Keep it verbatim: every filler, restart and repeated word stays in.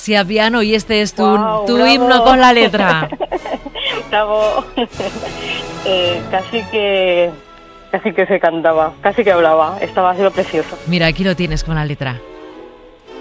Asia piano y este es tu, Wow, tu bravo. himno con la letra. Bravo. eh, casi que casi que se cantaba, casi que hablaba. Estaba haciendo precioso. Mira, aquí lo tienes con la letra.